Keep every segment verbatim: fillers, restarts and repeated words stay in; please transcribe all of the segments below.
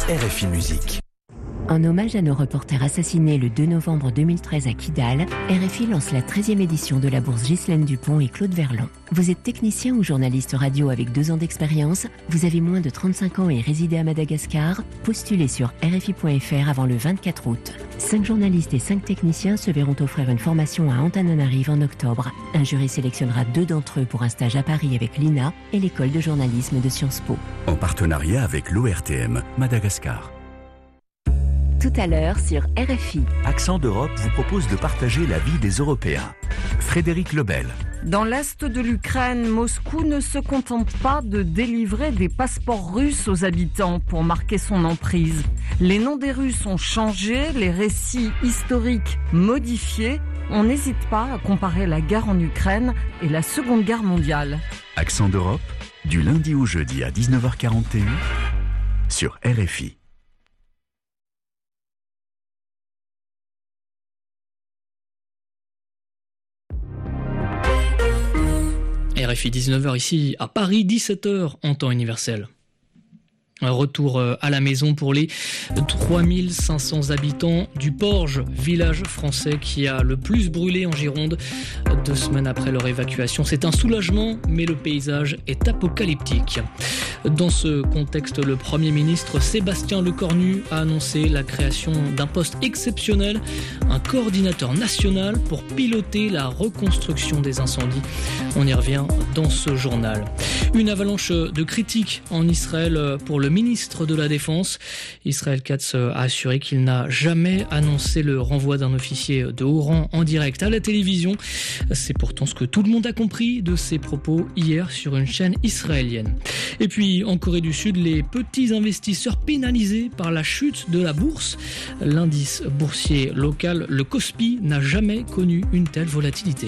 R F I Musique. En hommage à nos reporters assassinés le deux novembre deux mille treize à Kidal, R F I lance la treizième édition de la bourse Ghislaine Dupont et Claude Verlon. Vous êtes technicien ou journaliste radio avec deux ans d'expérience, vous avez moins de trente-cinq ans et résidez à Madagascar, postulez sur R F I point F R avant le vingt-quatre août. Cinq journalistes et cinq techniciens se verront offrir une formation à Antananarive en octobre. Un jury sélectionnera deux d'entre eux pour un stage à Paris avec l'I N A et l'école de journalisme de Sciences Po. En partenariat avec l'O R T M Madagascar. Tout à l'heure sur R F I. Accent d'Europe vous propose de partager la vie des Européens. Frédéric Lebel. Dans l'est de l'Ukraine, Moscou ne se contente pas de délivrer des passeports russes aux habitants pour marquer son emprise. Les noms des Russes ont changé, les récits historiques modifiés. On n'hésite pas à comparer la guerre en Ukraine et la Seconde Guerre mondiale. Accent d'Europe, du lundi au jeudi à dix-neuf heures quarante et un sur R F I. R F I dix-neuf heures ici à Paris, dix-sept heures en temps universel. Un retour à la maison pour les trois mille cinq cents habitants du Porge, village français qui a le plus brûlé en Gironde deux semaines après leur évacuation. C'est un soulagement, mais le paysage est apocalyptique. Dans ce contexte, le Premier ministre Sébastien Lecornu a annoncé la création d'un poste exceptionnel, un coordinateur national pour piloter la reconstruction des incendies. On y revient dans ce journal. Une avalanche de critiques en Israël pour le ministre de la Défense. Israël Katz a assuré qu'il n'a jamais annoncé le renvoi d'un officier de haut rang en direct à la télévision. C'est pourtant ce que tout le monde a compris de ses propos hier sur une chaîne israélienne. Et puis en Corée du Sud, les petits investisseurs pénalisés par la chute de la bourse. L'indice boursier local, le Kospi, n'a jamais connu une telle volatilité.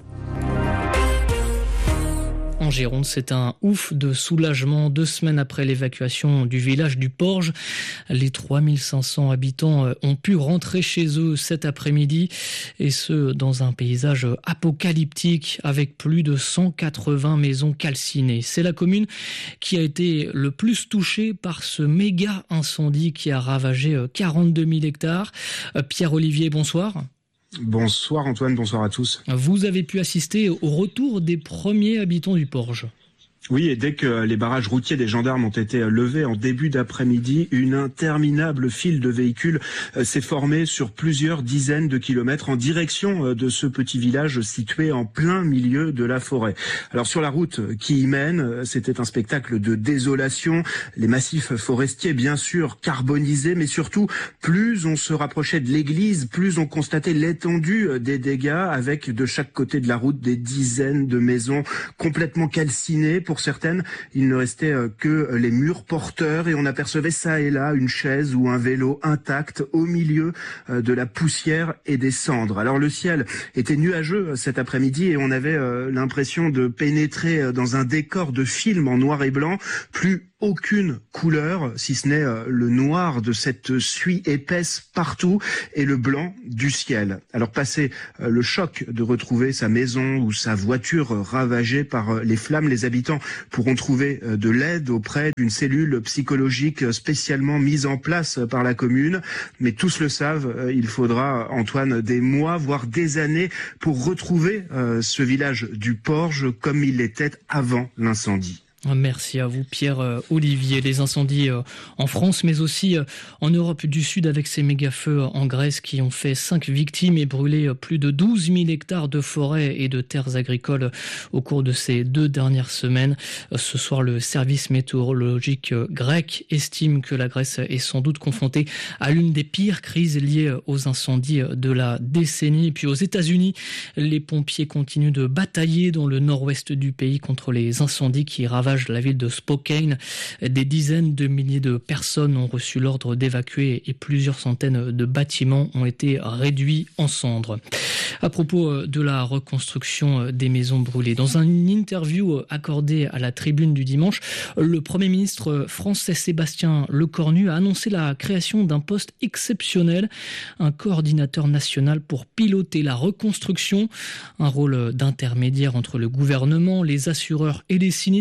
En Gironde, c'est un ouf de soulagement deux semaines après l'évacuation du village du Porge. Les trois mille cinq cents habitants ont pu rentrer chez eux cet après-midi et ce, dans un paysage apocalyptique avec plus de cent quatre-vingts maisons calcinées. C'est la commune qui a été le plus touchée par ce méga incendie qui a ravagé quarante-deux mille hectares. Pierre-Olivier, bonsoir. Bonsoir Antoine, bonsoir à tous. Vous avez pu assister au retour des premiers habitants du Porge. Oui, et dès que les barrages routiers des gendarmes ont été levés en début d'après-midi, une interminable file de véhicules s'est formée sur plusieurs dizaines de kilomètres en direction de ce petit village situé en plein milieu de la forêt. Alors sur la route qui y mène, c'était un spectacle de désolation, les massifs forestiers bien sûr carbonisés, mais surtout plus on se rapprochait de l'église, plus on constatait l'étendue des dégâts avec de chaque côté de la route des dizaines de maisons complètement calcinées. Pour certaines, il ne restait que les murs porteurs et on apercevait ça et là une chaise ou un vélo intact au milieu de la poussière et des cendres. Alors le ciel était nuageux cet après-midi et on avait l'impression de pénétrer dans un décor de film en noir et blanc, plus aucune couleur, si ce n'est le noir de cette suie épaisse partout et le blanc du ciel. Alors passé le choc de retrouver sa maison ou sa voiture ravagée par les flammes, les habitants pourront trouver de l'aide auprès d'une cellule psychologique spécialement mise en place par la commune. Mais tous le savent, il faudra, Antoine, des mois, voire des années pour retrouver ce village du Porge comme il était avant l'incendie. Merci à vous Pierre-Olivier. Les incendies en France mais aussi en Europe du Sud avec ces méga-feux en Grèce qui ont fait cinq victimes et brûlé plus de douze mille hectares de forêts et de terres agricoles au cours de ces deux dernières semaines. Ce soir, le service météorologique grec estime que la Grèce est sans doute confrontée à l'une des pires crises liées aux incendies de la décennie. Et puis aux États-Unis, les pompiers continuent de batailler dans le nord-ouest du pays contre les incendies qui ravagent la ville de Spokane. Des dizaines de milliers de personnes ont reçu l'ordre d'évacuer et plusieurs centaines de bâtiments ont été réduits en cendres. À propos de la reconstruction des maisons brûlées, dans une interview accordée à la Tribune du dimanche, le Premier ministre français Sébastien Lecornu a annoncé la création d'un poste exceptionnel, un coordinateur national pour piloter la reconstruction, un rôle d'intermédiaire entre le gouvernement, les assureurs et les sinistrés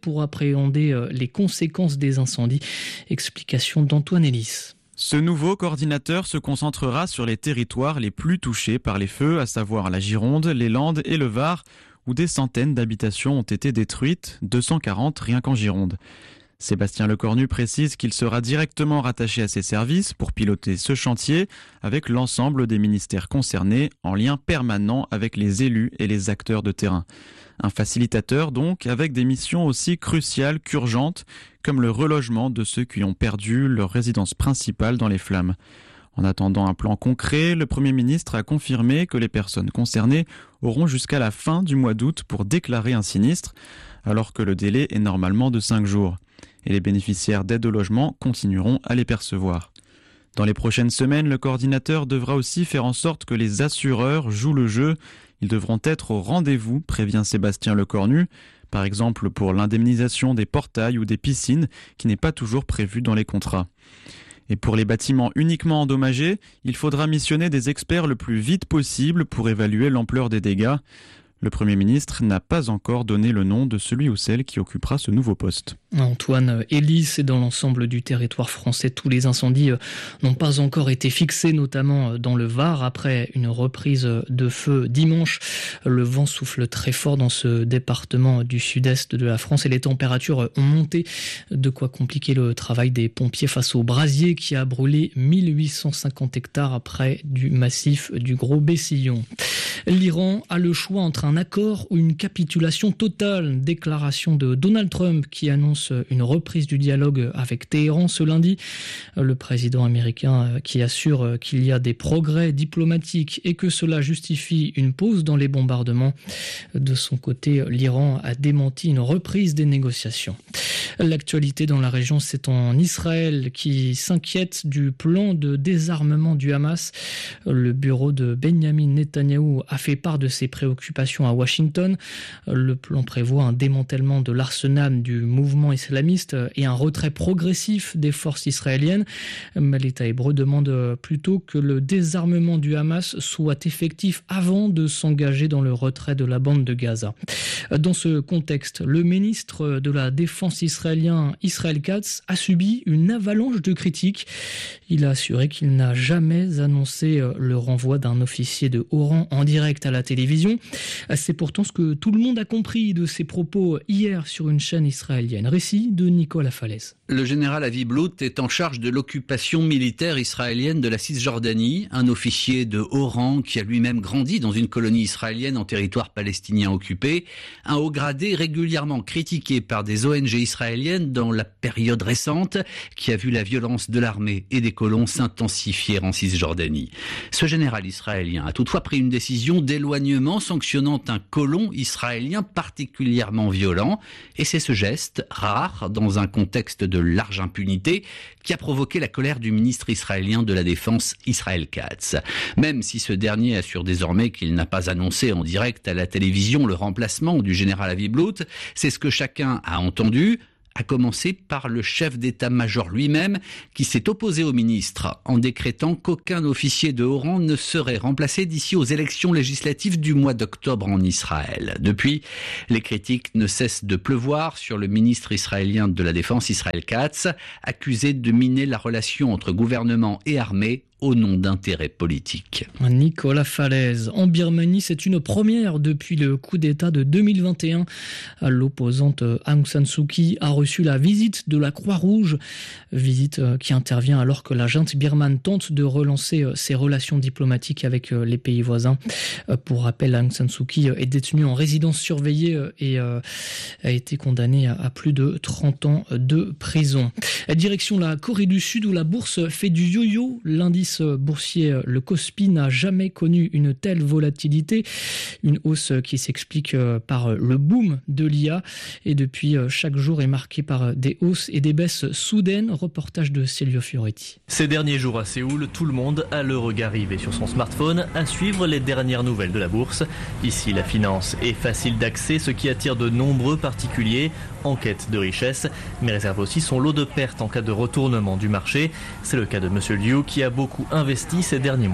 pour appréhender les conséquences des incendies. Explication d'Antoine Ellis. Ce nouveau coordinateur se concentrera sur les territoires les plus touchés par les feux, à savoir la Gironde, les Landes et le Var, où des centaines d'habitations ont été détruites, deux cent quarante rien qu'en Gironde. Sébastien Lecornu précise qu'il sera directement rattaché à ces services pour piloter ce chantier avec l'ensemble des ministères concernés en lien permanent avec les élus et les acteurs de terrain. Un facilitateur donc avec des missions aussi cruciales qu'urgentes comme le relogement de ceux qui ont perdu leur résidence principale dans les flammes. En attendant un plan concret, le Premier ministre a confirmé que les personnes concernées auront jusqu'à la fin du mois d'août pour déclarer un sinistre, alors que le délai est normalement de cinq jours. Et les bénéficiaires d'aide au logement continueront à les percevoir. Dans les prochaines semaines, le coordinateur devra aussi faire en sorte que les assureurs jouent le jeu. Ils devront être au rendez-vous, prévient Sébastien Lecornu, par exemple pour l'indemnisation des portails ou des piscines qui n'est pas toujours prévue dans les contrats. Et pour les bâtiments uniquement endommagés, il faudra missionner des experts le plus vite possible pour évaluer l'ampleur des dégâts. Le Premier ministre n'a pas encore donné le nom de celui ou celle qui occupera ce nouveau poste. Antoine Ellis, et dans l'ensemble du territoire français, tous les incendies n'ont pas encore été fixés, notamment dans le Var. Après une reprise de feu dimanche, le vent souffle très fort dans ce département du sud-est de la France et les températures ont monté, de quoi compliquer le travail des pompiers face au brasier qui a brûlé mille huit cent cinquante hectares près du massif du Gros Bessillon. L'Iran a le choix entre un accord ou une capitulation totale. Déclaration de Donald Trump qui annonce une reprise du dialogue avec Téhéran ce lundi. Le président américain qui assure qu'il y a des progrès diplomatiques et que cela justifie une pause dans les bombardements. De son côté, l'Iran a démenti une reprise des négociations. L'actualité dans la région, c'est en Israël qui s'inquiète du plan de désarmement du Hamas. Le bureau de Benjamin Netanyahou a fait part de ses préoccupations à Washington. Le plan prévoit un démantèlement de l'arsenal du mouvement islamiste et un retrait progressif des forces israéliennes. Mais l'État hébreu demande plutôt que le désarmement du Hamas soit effectif avant de s'engager dans le retrait de la bande de Gaza. Dans ce contexte, le ministre de la Défense israélien Israel Katz a subi une avalanche de critiques. Il a assuré qu'il n'a jamais annoncé le renvoi d'un officier de haut rang en direct à la télévision. C'est pourtant ce que tout le monde a compris de ses propos hier sur une chaîne israélienne. Récit de Nicolas Falaise. Le général Avi Blout est en charge de l'occupation militaire israélienne de la Cisjordanie, un officier de haut rang qui a lui-même grandi dans une colonie israélienne en territoire palestinien occupé, un haut gradé régulièrement critiqué par des O N G israéliennes dans la période récente qui a vu la violence de l'armée et des colons s'intensifier en Cisjordanie. Ce général israélien a toutefois pris une décision d'éloignement sanctionnant un colon israélien particulièrement violent, et c'est ce geste, rare dans un contexte de large impunité, qui a provoqué la colère du ministre israélien de la Défense, Israel Katz. Même si ce dernier assure désormais qu'il n'a pas annoncé en direct à la télévision le remplacement du général Avi Blout, c'est ce que chacun a entendu, à commencer par le chef d'état-major lui-même, qui s'est opposé au ministre en décrétant qu'aucun officier de haut rang ne serait remplacé d'ici aux élections législatives du mois d'octobre en Israël. Depuis, les critiques ne cessent de pleuvoir sur le ministre israélien de la Défense, Israel Katz, accusé de miner la relation entre gouvernement et armée au nom d'intérêts politiques. Nicolas Falaise. En Birmanie, c'est une première depuis le coup d'État de deux mille vingt et un. L'opposante Aung San Suu Kyi a reçu la visite de la Croix-Rouge, visite qui intervient alors que la junte birmane tente de relancer ses relations diplomatiques avec les pays voisins. Pour rappel, Aung San Suu Kyi est détenue en résidence surveillée et a été condamnée à plus de trente ans de prison. Direction la Corée du Sud où la bourse fait du yo-yo. L'indice boursier, le Kospi, n'a jamais connu une telle volatilité. Une hausse qui s'explique par le boom de l'I A et depuis chaque jour est marqué par des hausses et des baisses soudaines. Reportage de Celio Fioretti. Ces derniers jours à Séoul, tout le monde a le regard rivé sur son smartphone à suivre les dernières nouvelles de la bourse. Ici, la finance est facile d'accès, ce qui attire de nombreux particuliers en quête de richesse, mais réserve aussi son lot de pertes en cas de retournement du marché. C'est le cas de Monsieur Liu qui a beaucoup investi ces derniers mois.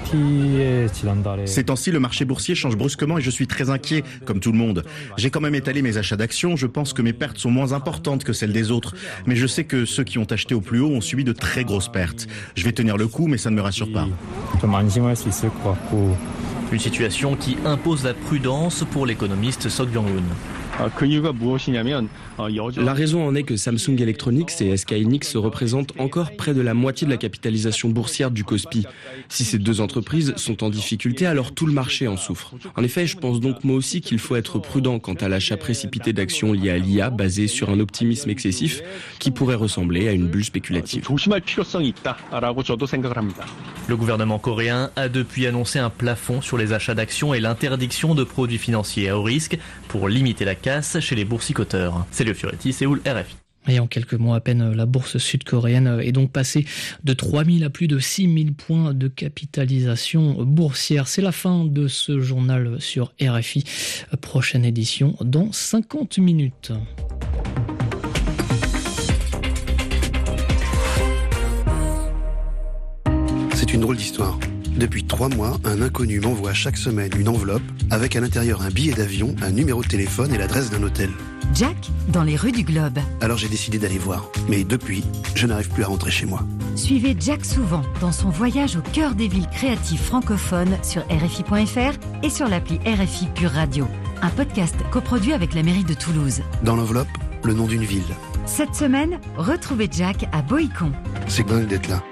Ces temps-ci, le marché boursier change brusquement et je suis très inquiet, comme tout le monde. J'ai quand même étalé mes achats d'actions, je pense que mes pertes sont moins importantes que celles des autres. Mais je sais que ceux qui ont acheté au plus haut ont subi de très grosses pertes. Je vais tenir le coup, mais ça ne me rassure pas. Une situation qui impose la prudence pour l'économiste Sok Byung-hoon. La raison en est que Samsung Electronics et S K Hynix représentent encore près de la moitié de la capitalisation boursière du Kospi. Si ces deux entreprises sont en difficulté, alors tout le marché en souffre. En effet, je pense donc moi aussi qu'il faut être prudent quant à l'achat précipité d'actions liées à l'I A basées sur un optimisme excessif qui pourrait ressembler à une bulle spéculative. Le gouvernement coréen a depuis annoncé un plafond sur les achats d'actions et l'interdiction de produits financiers à haut risque pour limiter la casse chez les boursicoteurs. C'est Léo Fioretti, Séoul, R F I. Et en quelques mois à peine, la bourse sud-coréenne est donc passée de trois mille à plus de six mille points de capitalisation boursière. C'est la fin de ce journal sur R F I. Prochaine édition dans cinquante minutes. C'est une drôle d'histoire. Depuis trois mois, un inconnu m'envoie chaque semaine une enveloppe avec à l'intérieur un billet d'avion, un numéro de téléphone et l'adresse d'un hôtel. Jack, dans les rues du Globe. Alors j'ai décidé d'aller voir. Mais depuis, je n'arrive plus à rentrer chez moi. Suivez Jack souvent dans son voyage au cœur des villes créatives francophones sur R F I point F R et sur l'appli R F I Pure Radio. Un podcast coproduit avec la mairie de Toulouse. Dans l'enveloppe, le nom d'une ville. Cette semaine, retrouvez Jack à Boïcon. C'est dingue d'être là.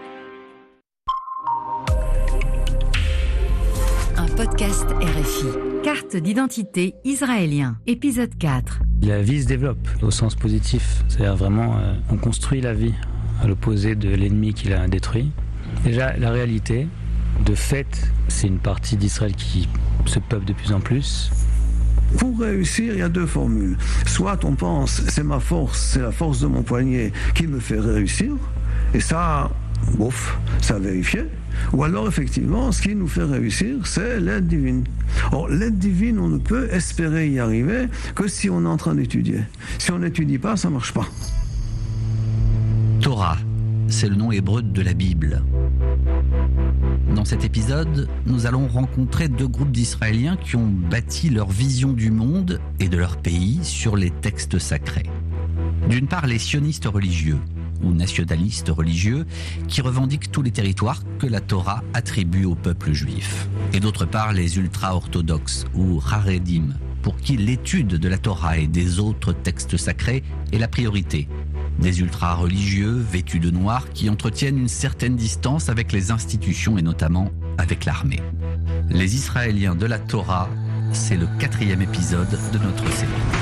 Un podcast R F I. Carte d'identité israélien. Épisode quatre. La vie se développe au sens positif. C'est-à-dire vraiment, euh, on construit la vie à l'opposé de l'ennemi qui l'a détruit. Déjà, la réalité, de fait, c'est une partie d'Israël qui se peuple de plus en plus. Pour réussir, il y a deux formules. Soit on pense, c'est ma force, c'est la force de mon poignet qui me fait réussir. Et ça, bof, ça a vérifié. Ou alors, effectivement, ce qui nous fait réussir, c'est l'aide divine. Or, l'aide divine, on ne peut espérer y arriver que si on est en train d'étudier. Si on n'étudie pas, ça ne marche pas. Torah, c'est le nom hébreu de la Bible. Dans cet épisode, nous allons rencontrer deux groupes d'Israéliens qui ont bâti leur vision du monde et de leur pays sur les textes sacrés. D'une part, les sionistes religieux, ou nationalistes religieux, qui revendiquent tous les territoires que la Torah attribue au peuple juif. Et d'autre part, les ultra-orthodoxes, ou Haredim, pour qui l'étude de la Torah et des autres textes sacrés est la priorité. Des ultra-religieux vêtus de noir qui entretiennent une certaine distance avec les institutions et notamment avec l'armée. Les Israéliens de la Torah, c'est le quatrième épisode de notre série.